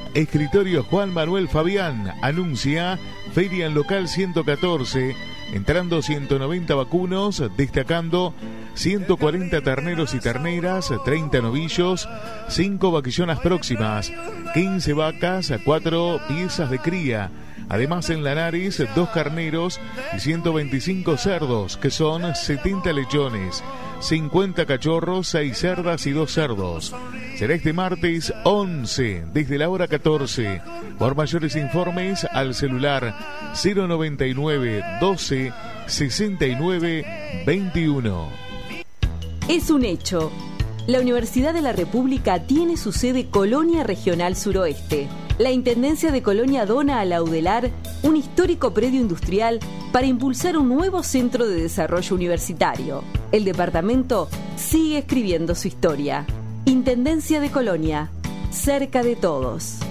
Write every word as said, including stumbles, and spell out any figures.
Escritorio Juan Manuel Fabián anuncia feria en local ciento catorce, entrando ciento noventa vacunos, destacando ciento cuarenta terneros y terneras, treinta novillos, cinco vaquillonas próximas, quince vacas, cuatro piezas de cría. Además, en Lanares, dos carneros y ciento veinticinco cerdos, que son setenta lechones, cincuenta cachorros, seis cerdas y dos cerdos. Será este martes once, desde la hora catorce. Por mayores informes, al celular cero noventa y nueve, doce, sesenta y nueve, veintiuno. Es un hecho. La Universidad de la República tiene su sede Colonia Regional Suroeste. La Intendencia de Colonia dona a la UDELAR un histórico predio industrial para impulsar un nuevo centro de desarrollo universitario. El departamento sigue escribiendo su historia. Intendencia de Colonia, cerca de todos.